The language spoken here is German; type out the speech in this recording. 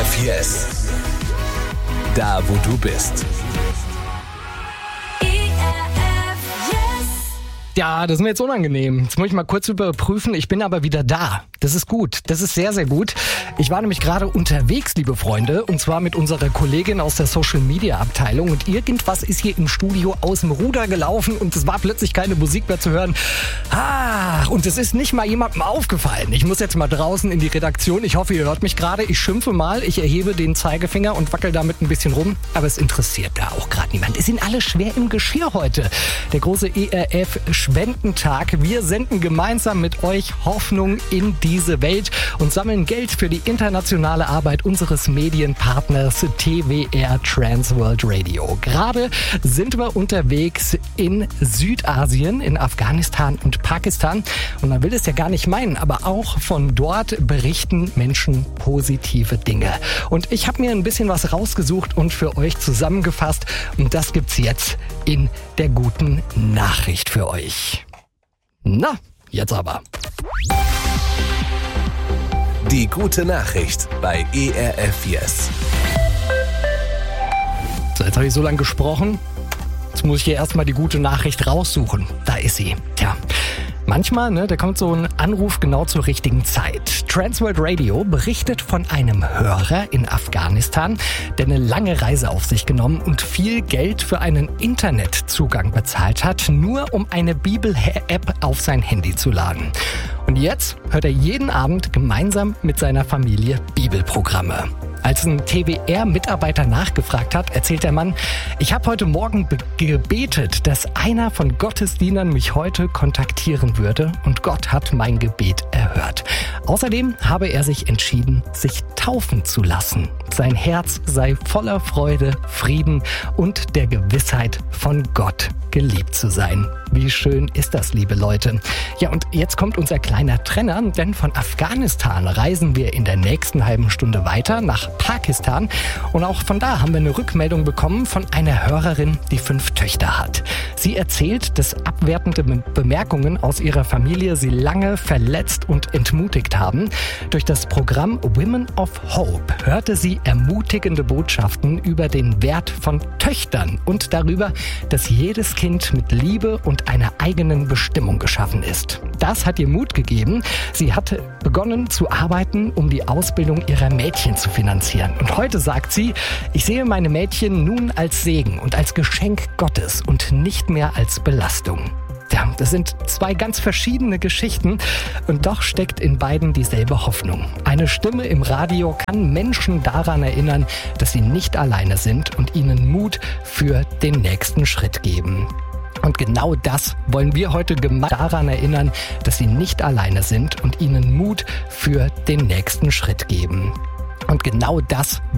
ERF Yes. Da, wo du bist. Ja, das ist mir jetzt unangenehm. Jetzt muss ich mal kurz überprüfen. Ich bin aber wieder da. Das ist gut. Das ist sehr, sehr gut. Ich war nämlich gerade unterwegs, liebe Freunde, und zwar mit unserer Kollegin aus der Social-Media-Abteilung. Und irgendwas ist hier im Studio aus dem Ruder gelaufen und es war plötzlich keine Musik mehr zu hören. Und es ist nicht mal jemandem aufgefallen. Ich muss jetzt mal draußen in die Redaktion. Ich hoffe, ihr hört mich gerade. Ich schimpfe mal, ich erhebe den Zeigefinger und wackel damit ein bisschen rum. Aber es interessiert da auch gerade niemand. Es sind alle schwer im Geschirr heute. Der große ERF-Spendentag. Wir senden gemeinsam mit euch Hoffnung in diese Welt und sammeln Geld für die internationale Arbeit unseres Medienpartners TWR Transworld Radio. Gerade sind wir unterwegs in Südasien, in Afghanistan und Pakistan. Und man will es ja gar nicht meinen, aber auch von dort berichten Menschen positive Dinge. Und ich habe mir ein bisschen was rausgesucht und für euch zusammengefasst. Und das gibt's jetzt in der guten Nachricht für euch. Na, jetzt aber. Die gute Nachricht bei ERF Yes. So, jetzt habe ich so lange gesprochen. Jetzt muss ich hier erstmal die gute Nachricht raussuchen. Da ist sie. Tja. Manchmal, da kommt so ein Anruf genau zur richtigen Zeit. Transworld Radio berichtet von einem Hörer in Afghanistan, der eine lange Reise auf sich genommen und viel Geld für einen Internetzugang bezahlt hat, nur um eine Bibel-App auf sein Handy zu laden. Und jetzt hört er jeden Abend gemeinsam mit seiner Familie Bibelprogramme. Als ein TWR-Mitarbeiter nachgefragt hat, erzählt der Mann, ich habe heute Morgen gebetet, dass einer von Gottes Dienern mich heute kontaktieren würde und Gott hat mein Gebet erhört. Außerdem habe er sich entschieden, sich taufen zu lassen. Sein Herz sei voller Freude, Frieden und der Gewissheit, von Gott geliebt zu sein. Wie schön ist das, liebe Leute. Ja, und jetzt kommt unser kleiner Trenner, denn von Afghanistan reisen wir in der nächsten halben Stunde weiter nach Pakistan. Und auch von da haben wir eine Rückmeldung bekommen von einer Hörerin, die 5 Töchter hat. Sie erzählt, dass abwertende Bemerkungen aus ihrer Familie sie lange verletzt und entmutigt haben. Durch das Programm Women of Hope hörte sie ermutigende Botschaften über den Wert von Töchtern und darüber, dass jedes Kind mit Liebe und einer eigenen Bestimmung geschaffen ist. Das hat ihr Mut gegeben. Sie hatte begonnen zu arbeiten, um die Ausbildung ihrer Mädchen zu finanzieren. Und heute sagt sie, ich sehe meine Mädchen nun als Segen und als Geschenk Gottes und nicht mehr als Belastung. Ja, das sind 2 ganz verschiedene Geschichten und doch steckt in beiden dieselbe Hoffnung. Eine Stimme im Radio kann Menschen daran erinnern, dass sie nicht alleine sind und ihnen Mut für den nächsten Schritt geben. Und genau das wollen wir heute daran erinnern, dass sie nicht alleine sind und ihnen Mut für den nächsten Schritt geben. Und genau das